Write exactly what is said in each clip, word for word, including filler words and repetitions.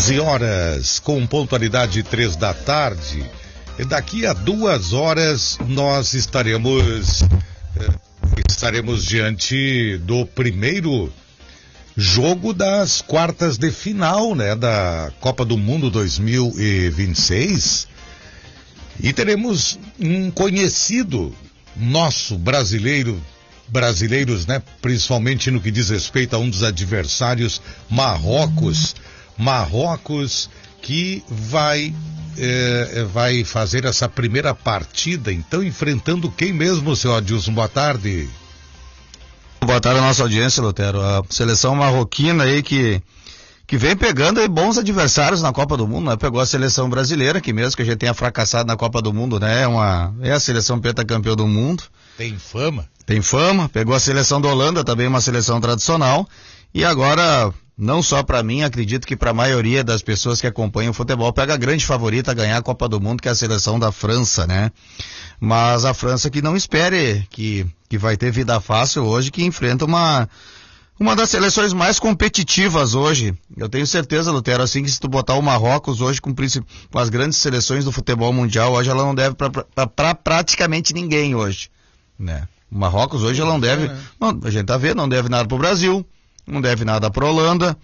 onze horas, com pontualidade três da tarde. E daqui a duas horas nós estaremos eh, estaremos diante do primeiro jogo das quartas de final, né, da Copa do Mundo dois mil e vinte e seis. E teremos um conhecido nosso brasileiro, brasileiros, né, principalmente no que diz respeito a um dos adversários, Marrocos. Marrocos que vai é, vai fazer essa primeira partida, então, enfrentando quem mesmo, seu Adilson? Boa tarde. Boa tarde à nossa audiência, Lutero. A seleção marroquina aí que, que vem pegando aí bons adversários na Copa do Mundo, né? Pegou a seleção brasileira, que mesmo que a gente tenha fracassado na Copa do Mundo, né? É, uma, é a seleção pentacampeã do mundo. Tem fama. Tem fama. Pegou a seleção da Holanda, também uma seleção tradicional. E agora, não só para mim, acredito que para a maioria das pessoas que acompanham o futebol, pega a grande favorita a ganhar a Copa do Mundo, que é a seleção da França, né? Mas a França que não espere que, que vai ter vida fácil hoje, que enfrenta uma, uma das seleções mais competitivas hoje. Eu tenho certeza, Lutero, assim que se tu botar o Marrocos hoje com, com as grandes seleções do futebol mundial, hoje ela não deve para praticamente ninguém hoje, né? O Marrocos hoje ela não deve, não, a gente tá vendo, não deve nada pro Brasil, não deve nada para a Holanda,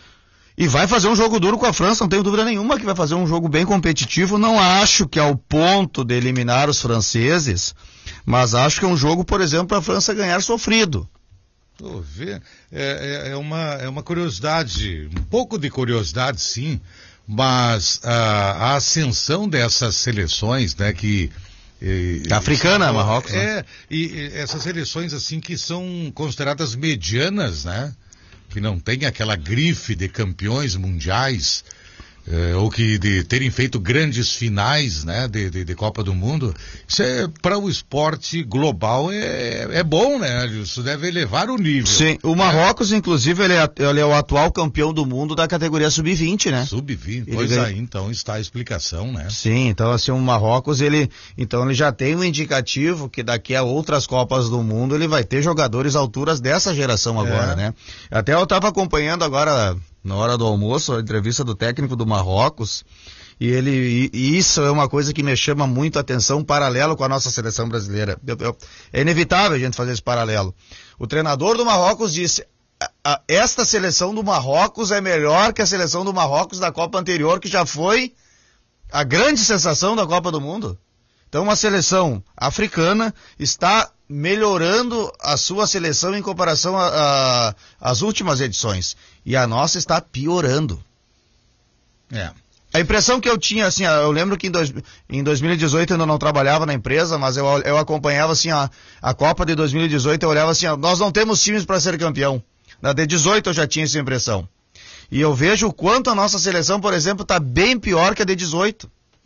e vai fazer um jogo duro com a França, não tenho dúvida nenhuma que vai fazer um jogo bem competitivo. Não acho que é ao ponto de eliminar os franceses, mas acho que é um jogo, por exemplo, para a França ganhar sofrido. Tô vendo. É, é, é, uma, é uma curiosidade, um pouco de curiosidade sim, mas a, a ascensão dessas seleções, né, que... E, Africana, são, Marrocos, é, né? E, e essas seleções assim que são consideradas medianas, né? Que não tem aquela grife de campeões mundiais, é, ou que de terem feito grandes finais, né? De, de, de Copa do Mundo. Isso é, para o esporte global é, é bom, né? Isso deve elevar o nível. Sim, o Marrocos, é. inclusive, ele é, ele é o atual campeão do mundo da categoria sub vinte, né? sub vinte, pois ganha... aí, então está a explicação, né? Sim, então assim, o Marrocos, ele, então ele já tem um indicativo que daqui a outras Copas do Mundo ele vai ter jogadores à altura dessa geração agora, é. né? Até eu estava acompanhando agora, na hora do almoço, a entrevista do técnico do Marrocos, e ele, e isso é uma coisa que me chama muito a atenção, um paralelo com a nossa seleção brasileira. Eu, eu, é inevitável a gente fazer esse paralelo. O treinador do Marrocos disse, a, a, esta seleção do Marrocos é melhor que a seleção do Marrocos da Copa anterior, que já foi a grande sensação da Copa do Mundo. Então, uma seleção africana está melhorando a sua seleção em comparação às últimas edições. E a nossa está piorando. É. A impressão que eu tinha, assim, eu lembro que em, dois, em dois mil e dezoito eu ainda não trabalhava na empresa, mas eu, eu acompanhava, assim, a, a Copa de dois mil e dezoito, eu olhava assim, ó, nós não temos times para ser campeão. Na de dezoito eu já tinha essa impressão. E eu vejo o quanto a nossa seleção, por exemplo, está bem pior que a de dezoito.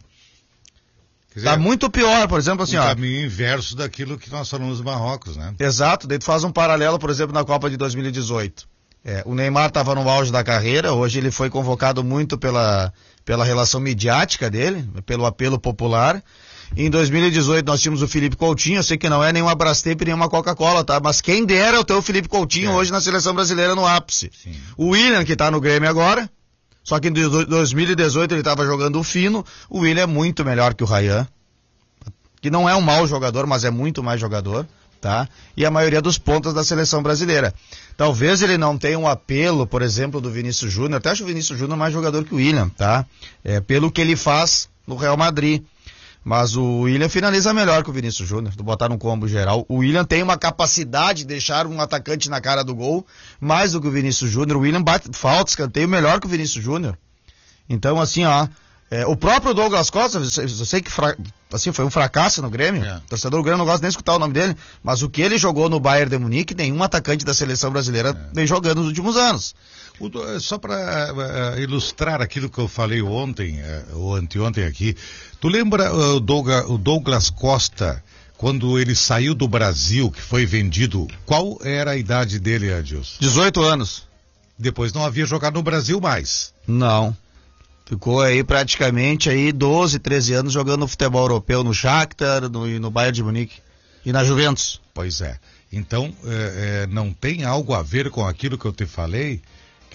Está muito pior, por exemplo, assim, o ó. O caminho inverso daquilo que nós falamos do Marrocos, né? Exato, daí tu faz um paralelo, por exemplo, na Copa de dois mil e dezoito. É, o Neymar estava no auge da carreira, hoje ele foi convocado muito pela, pela relação midiática dele, pelo apelo popular. Em dois mil e dezoito nós tínhamos o Felipe Coutinho, eu sei que não é nenhuma Brastemp nem uma Coca-Cola, tá? Mas quem dera o teu Felipe Coutinho é. hoje na seleção brasileira no ápice. Sim. O William, que tá no Grêmio agora, só que em dois mil e dezoito ele estava jogando fino, o William é muito melhor que o Ryan, que não é um mau jogador, mas é muito mais jogador, tá? E a maioria dos pontas da seleção brasileira. Talvez ele não tenha um apelo, por exemplo, do Vinícius Júnior, até acho o Vinícius Júnior mais jogador que o William, tá? É, pelo que ele faz no Real Madrid. Mas o William finaliza melhor que o Vinícius Júnior, do botar no combo geral. O William tem uma capacidade de deixar um atacante na cara do gol, mais do que o Vinícius Júnior. O William bate falta, escanteio melhor que o Vinícius Júnior. Então, assim, ó, é, o próprio Douglas Costa, eu sei que fra... assim, foi um fracasso no Grêmio, é. O torcedor do Grêmio não gosta nem de escutar o nome dele, mas o que ele jogou no Bayern de Munique, nenhum atacante da seleção brasileira é. vem jogando nos últimos anos. O, só para uh, ilustrar aquilo que eu falei ontem, uh, ou anteontem aqui, tu lembra uh, Douglas, o Douglas Costa, quando ele saiu do Brasil, que foi vendido, qual era a idade dele, Adilson? dezoito anos. Depois não havia jogado no Brasil mais. Não. Ficou aí praticamente aí doze, treze anos jogando futebol europeu no Shakhtar, no, no Bayern de Munique e na Juventus. Pois é. Então, é, é, não tem algo a ver com aquilo que eu te falei,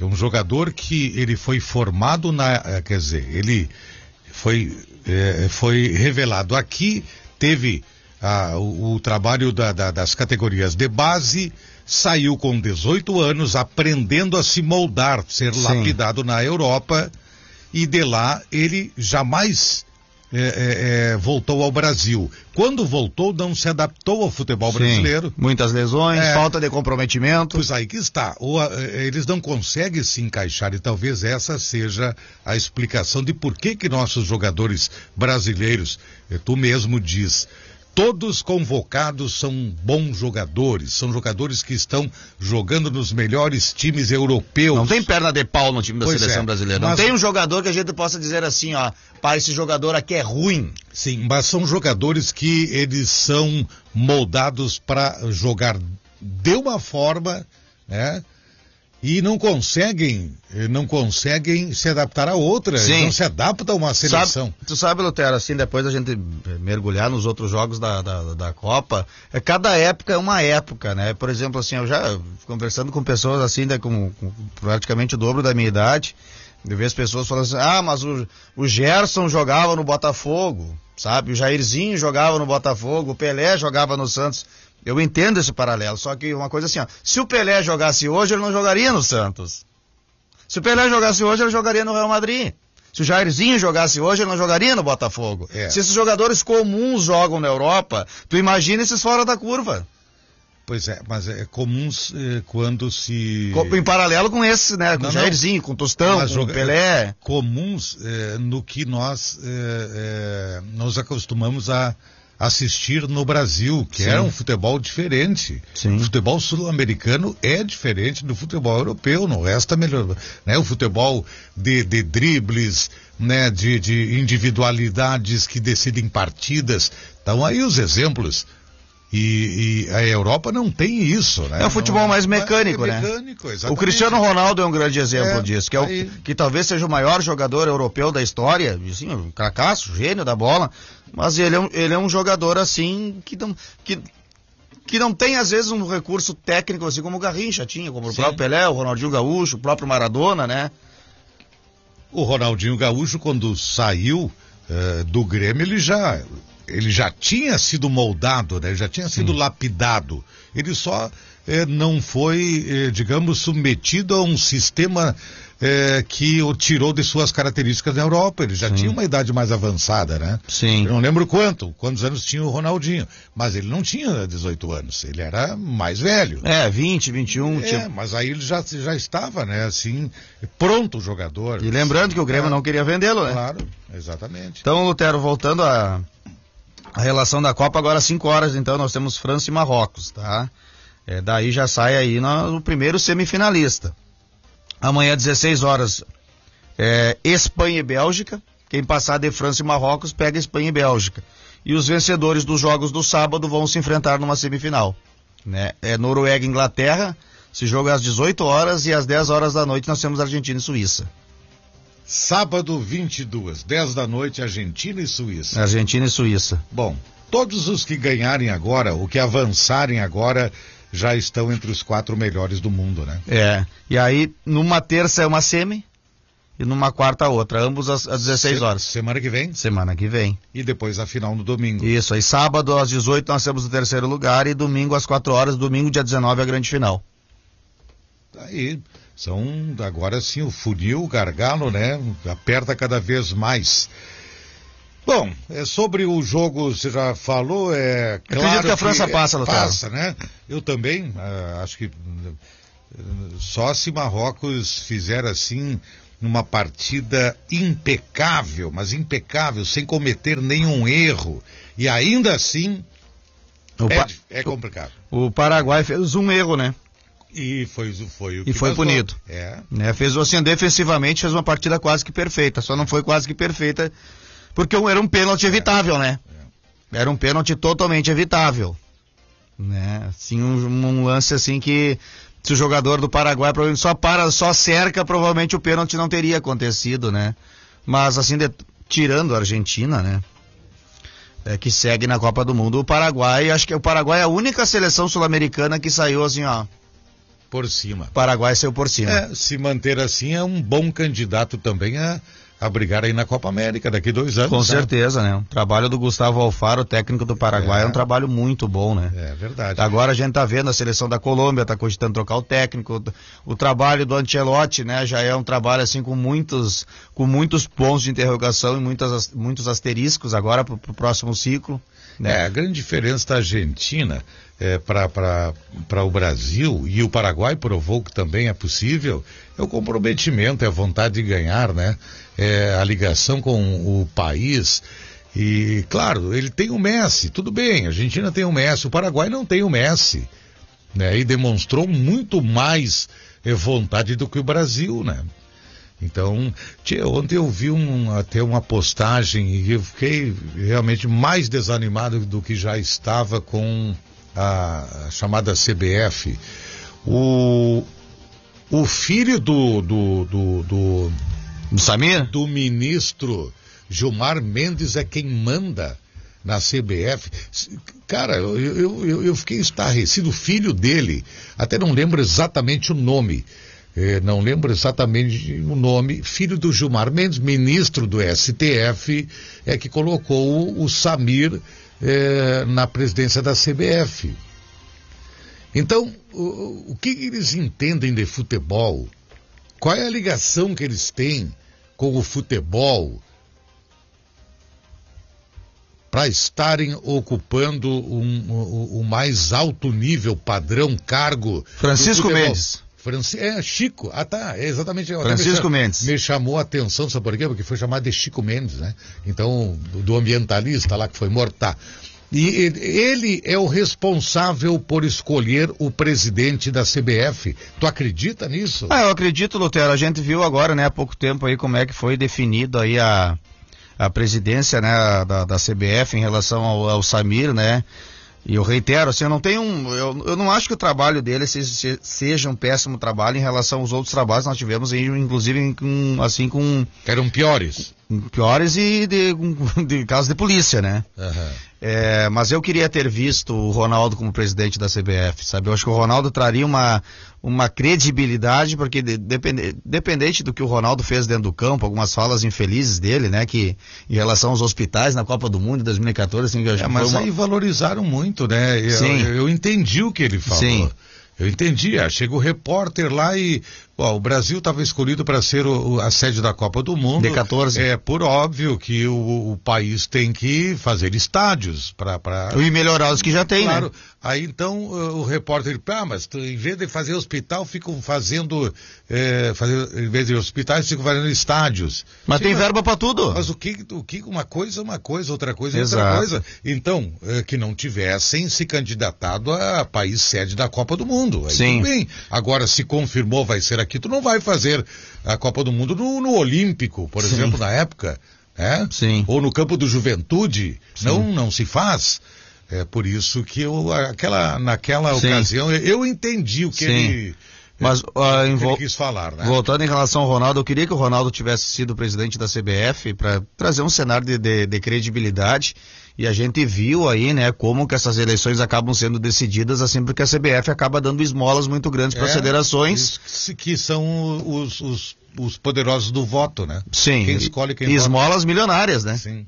que é um jogador que ele foi formado na, quer dizer, ele foi, é, foi revelado aqui, teve ah, o, o trabalho da, da, das categorias de base, saiu com dezoito anos, aprendendo a se moldar, ser Sim. lapidado na Europa, e de lá ele jamais é, é, é, voltou ao Brasil. Quando voltou, não se adaptou ao futebol Sim. brasileiro. Muitas lesões, é, falta de comprometimento. Pois aí que está. Ou, eles não conseguem se encaixar, e talvez essa seja a explicação de por que que nossos jogadores brasileiros, tu mesmo diz, todos convocados são bons jogadores, são jogadores que estão jogando nos melhores times europeus. Não tem perna de pau no time da pois seleção é, brasileira. Não tem um jogador que a gente possa dizer assim, ó, pá, esse jogador aqui é ruim. Sim, mas são jogadores que eles são moldados para jogar de uma forma, né? E não conseguem, não conseguem se adaptar a outra, Sim. não se adaptam a uma seleção. Sabe, tu sabe, Lutero, assim, depois a gente mergulhar nos outros jogos da, da, da Copa, é, cada época é uma época, né? Por exemplo, assim, eu já conversando com pessoas assim, né, com, com praticamente o dobro da minha idade, eu vejo as pessoas falando assim, ah, mas o, o Gerson jogava no Botafogo, sabe? O Jairzinho jogava no Botafogo, o Pelé jogava no Santos. Eu entendo esse paralelo, só que uma coisa assim, ó, se o Pelé jogasse hoje, ele não jogaria no Santos. Se o Pelé jogasse hoje, ele jogaria no Real Madrid. Se o Jairzinho jogasse hoje, ele não jogaria no Botafogo. É. Se esses jogadores comuns jogam na Europa, tu imagina esses fora da curva. Pois é, mas é comuns eh, quando se... Em paralelo com esse, né, com não, o Jairzinho, não. com o Tostão, mas com joga... o Pelé. Comuns eh, no que nós eh, eh, nos acostumamos a assistir no Brasil, que Sim. era um futebol diferente. Sim. O futebol sul-americano é diferente do futebol europeu, não resta melhor, né? O futebol de, de dribles, né? De, de individualidades que decidem partidas. Então aí os exemplos. E, e a Europa não tem isso, né? É o futebol não, mais mecânico, é mecânico, né? O Cristiano Ronaldo é um grande exemplo é, disso, que, é o, que talvez seja o maior jogador europeu da história, assim, um cracaço, gênio da bola, mas ele é um, ele é um jogador assim que não, que, que não tem às vezes um recurso técnico assim como o Garrincha tinha, como Sim. o próprio Pelé, o Ronaldinho Gaúcho, o próprio Maradona, né? O Ronaldinho Gaúcho, quando saiu uh, do Grêmio, ele já... ele já tinha sido moldado, né? Já tinha sido Sim. lapidado. Ele só eh, não foi, eh, digamos, submetido a um sistema eh, que o tirou de suas características na Europa. Ele já Sim. tinha uma idade mais avançada, né? Sim. Eu não lembro quanto, quantos anos tinha o Ronaldinho. Mas ele não tinha dezoito anos, ele era mais velho. É, vinte, vinte e um. É, tinha... mas aí ele já, já estava, né? Assim, pronto o jogador. E lembrando que o Grêmio é. não queria vendê-lo, né? Claro, exatamente. Então, Lutero, voltando a... A relação da Copa, agora às cinco horas, então, nós temos França e Marrocos, tá? É, daí já sai aí no, no primeiro semifinalista. Amanhã, às dezesseis horas, é, Espanha e Bélgica. Quem passar de França e Marrocos pega Espanha e Bélgica. E os vencedores dos jogos do sábado vão se enfrentar numa semifinal. Né? É Noruega e Inglaterra, se joga às dezoito horas, e às dez horas da noite nós temos Argentina e Suíça. Sábado, vinte e duas, dez da noite, Argentina e Suíça. Argentina e Suíça. Bom, todos os que ganharem agora, o que avançarem agora, já estão entre os quatro melhores do mundo, né? É, e aí numa terça é uma semi e numa quarta outra, ambos às, às dezesseis Se, horas. Semana que vem? Semana que vem. E depois a final no domingo. Isso, aí sábado às dezoito nós temos o terceiro lugar e domingo às quatro horas, domingo dia dezenove a grande final. Aí... São, agora sim, o funil, o gargalo, né? Aperta cada vez mais. Bom, é sobre o jogo, você já falou, é claro. Eu acredito que a França que passa, Lutero. Passa, né? Eu também, uh, acho que uh, só se Marrocos fizer assim, numa partida impecável, mas impecável, sem cometer nenhum erro. E ainda assim, é, é complicado. O Paraguai fez um erro, né? E foi, foi o que E foi punido. É. Né, fez assim, defensivamente, fez uma partida quase que perfeita. Só não foi quase que perfeita, porque era um pênalti evitável, é. né? É. Era um pênalti totalmente evitável. Né? Assim, um, um lance assim que, se o jogador do Paraguai provavelmente só para, só cerca, provavelmente o pênalti não teria acontecido, né? Mas assim, de, tirando a Argentina, né? É, que segue na Copa do Mundo, o Paraguai, acho que o Paraguai é a única seleção sul-americana que saiu assim, ó. por cima. Paraguai saiu por cima. É, se manter assim é um bom candidato também a, a brigar aí na Copa América daqui dois anos. Com né? certeza, né? O trabalho do Gustavo Alfaro, técnico do Paraguai, é, é um trabalho muito bom, né? É verdade. Agora a gente tá vendo a seleção da Colômbia, tá cogitando trocar o técnico. O trabalho do Ancelotti, né? Já é um trabalho assim com muitos, com muitos pontos de interrogação e muitas, muitos asteriscos agora pro, pro próximo ciclo. Né? É, a grande diferença da Argentina é, para o Brasil, e o Paraguai provou que também é possível, é o comprometimento, é a vontade de ganhar, né? É a ligação com o país. E, claro, ele tem o Messi, tudo bem, a Argentina tem o Messi, o Paraguai não tem o Messi, né? E demonstrou muito mais é, vontade do que o Brasil, né? Então, tia, ontem eu vi um, até uma postagem e eu fiquei realmente mais desanimado do que já estava com a, a chamada C B F. O, o filho do, do, do, do, do Samir? Do ministro Gilmar Mendes é quem manda na C B F. Cara, eu, eu, eu fiquei estarrecido. O filho dele, até não lembro exatamente o nome, É, não lembro exatamente o nome, filho do Gilmar Mendes, ministro do S T F, é que colocou o, o Samir é, na presidência da C B F. Então, o, o que eles entendem de futebol? Qual é a ligação que eles têm com o futebol para estarem ocupando um, o, o mais alto nível, padrão, cargo? Francisco Mendes. Franci... É, Chico. Ah, tá, é exatamente. Francisco me Mendes. Me chamou a atenção, sabe por quê? Porque foi chamado de Chico Mendes, né? Então, do, do ambientalista lá que foi morto, tá. E ele, ele é o responsável por escolher o presidente da C B F. Tu acredita nisso? Ah, eu acredito, Lutero. A gente viu agora, né, há pouco tempo aí como é que foi definido aí a, a presidência, né, da, da C B F em relação ao, ao Samir, né? E eu reitero, assim, eu não tenho um, eu, eu não acho que o trabalho dele seja, seja um péssimo trabalho em relação aos outros trabalhos que nós tivemos, inclusive, com, assim, com... Eram piores. Piores e de, de casos de polícia, né? Uhum. É, mas eu queria ter visto o Ronaldo como presidente da C B F, sabe? Eu acho que o Ronaldo traria uma, uma credibilidade, porque de, depende, dependente do que o Ronaldo fez dentro do campo, algumas falas infelizes dele, né? Que em relação aos hospitais na Copa do Mundo de dois mil e quatorze, assim, que eu é, mas uma... aí valorizaram muito, né? Eu, Sim. Eu, eu entendi o que ele falou. Sim. Eu entendi, chega o repórter lá e ó, o Brasil estava escolhido para ser o, a sede da Copa do Mundo. D quatorze. É por óbvio que o, o país tem que fazer estádios para... Pra... E melhorar os que já tem, claro. Né? Aí então o repórter, ah, mas tu, em vez de fazer hospital, ficam fazendo, é, fazer, em vez de hospitais, ficam fazendo estádios. Mas Sim, tem mas, verba para tudo. Mas o que, o que, uma coisa é uma coisa, outra coisa é Exato. outra coisa. Então, é, que não tivessem se candidatado a país sede da Copa do Mundo. Aí Sim. tudo bem. Agora, se confirmou vai ser aqui, tu não vai fazer a Copa do Mundo no, no Olímpico, por Sim. exemplo, na época, né? Sim. Ou no campo do Juventude. Sim. Não, não se faz. É por isso que eu, aquela, naquela Sim. ocasião, eu entendi o que Sim. ele, Mas, uh, ele vo... quis falar, né? Voltando em relação ao Ronaldo, eu queria que o Ronaldo tivesse sido presidente da C B F para trazer um cenário de, de, de credibilidade, e a gente viu aí, né, como que essas eleições acabam sendo decididas assim, porque a C B F acaba dando esmolas muito grandes para as é, federações. Que, que são os, os, os poderosos do voto, né? Sim. Quem escolhe quem e vota. esmolas milionárias, né? Sim.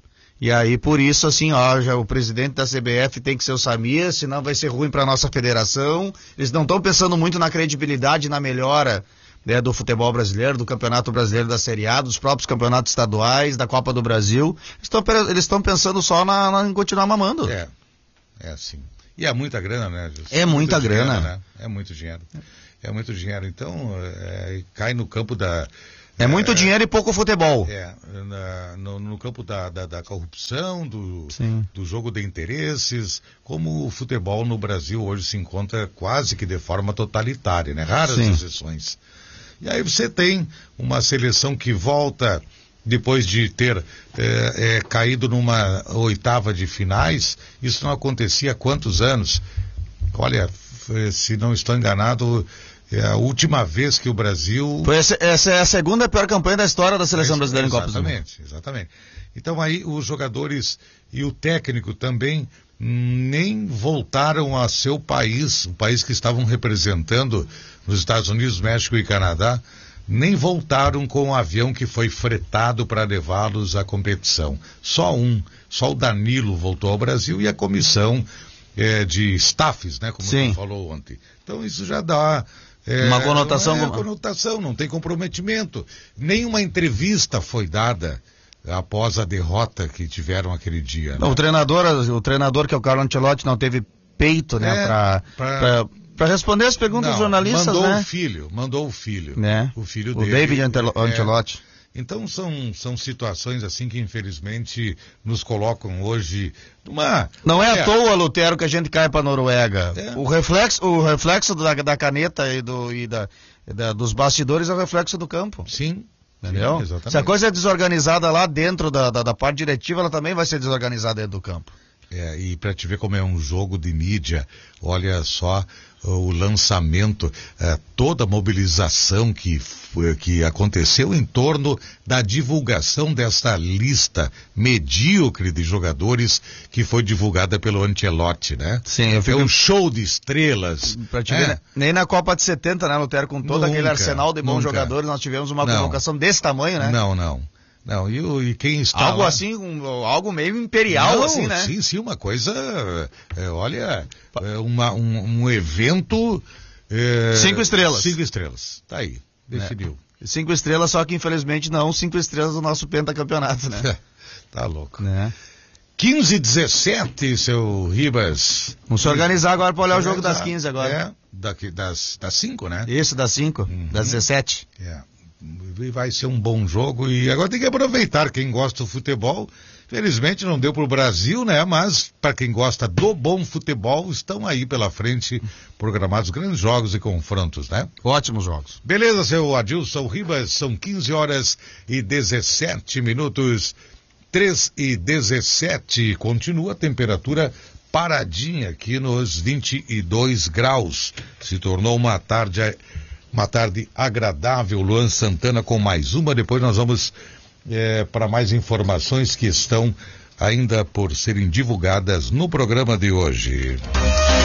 E aí, por isso, assim, ó, já o presidente da C B F tem que ser o Samir, senão vai ser ruim para nossa federação. Eles não estão pensando muito na credibilidade, na melhora, né, do futebol brasileiro, do Campeonato Brasileiro da Série A, dos próprios campeonatos estaduais, da Copa do Brasil. Eles estão pensando só na, na, em continuar mamando. É, é assim. E é muita grana, né, Gilson? É muita muito grana. Dinheiro, né? É muito dinheiro. É muito dinheiro. Então, é, cai no campo da... É muito é, dinheiro e pouco futebol. É, na, no, no campo da, da, da corrupção, do, do jogo de interesses, como o futebol no Brasil hoje se encontra quase que de forma totalitária, né? Raras Sim. exceções. E aí você tem uma seleção que volta depois de ter é, é, caído numa oitava de finais. Isso não acontecia há quantos anos? Olha, se não estou enganado... É a última vez que o Brasil... Foi essa, essa é a segunda pior campanha da história da seleção é, brasileira em Copa do Mundo. Exatamente, exatamente. Então aí os jogadores e o técnico também nem voltaram a seu país, o país que estavam representando nos Estados Unidos, México e Canadá, nem voltaram com o avião que foi fretado para levá-los à competição. Só um, só o Danilo voltou ao Brasil e a comissão é, de staffs, né, como você falou ontem. Então isso já dá... É, uma conotação... Não é conotação, não tem comprometimento. Nenhuma entrevista foi dada após a derrota que tiveram aquele dia. Não, né? O treinador, o treinador que é o Carlo Ancelotti não teve peito, né, é, para pra... para responder as perguntas não, dos jornalistas, mandou né? Mandou o filho, mandou o filho. Né? O filho o dele. David Ancelotti. É, então são, são situações assim que infelizmente nos colocam hoje numa... Não é, é. à toa, Lutero, que a gente cai para Noruega. É. O reflexo, o reflexo da, da caneta e, do, e da, da, dos bastidores é o reflexo do campo. Sim. Entendeu? Sim, exatamente. Se a coisa é desorganizada lá dentro da, da, da parte diretiva, ela também vai ser desorganizada dentro do campo. É, e para te ver como é um jogo de mídia, olha só uh, o lançamento, uh, toda a mobilização que, uh, que aconteceu em torno da divulgação dessa lista medíocre de jogadores que foi divulgada pelo Ancelotti, né? Sim, eu fico... É um show de estrelas. Pra te é. ver, né? Nem na Copa de setenta, né, Lutero, com todo Nunca, aquele arsenal de bons nunca. jogadores, nós tivemos uma Não. convocação desse tamanho, né? Não, não. Não, e, e quem está algo lá... assim, um, algo meio imperial, Não, assim, né? Sim, sim, uma coisa, é, olha, é uma, um, um evento... É, cinco estrelas. Cinco estrelas, tá aí, definiu. É. Cinco estrelas, só que infelizmente não cinco estrelas do nosso pentacampeonato, né? Tá louco. Né? quinze e dezessete, seu Ribas. Vamos se organizar agora para olhar o jogo das quinze agora. É, daqui, das, das cinco, né? Isso, das cinco, uhum. Das dezessete. É. Vai ser um bom jogo e agora tem que aproveitar quem gosta do futebol. Felizmente não deu para o Brasil, né? Mas para quem gosta do bom futebol, estão aí pela frente programados grandes jogos e confrontos, né? Ótimos jogos. Beleza, seu Adilson Ribas, são quinze horas e dezessete minutos, três e dezessete, continua a temperatura paradinha aqui nos vinte e dois graus. Se tornou uma tarde... Uma tarde agradável, Luan Santana com mais uma. Depois nós vamos é, para mais informações que estão ainda por serem divulgadas no programa de hoje.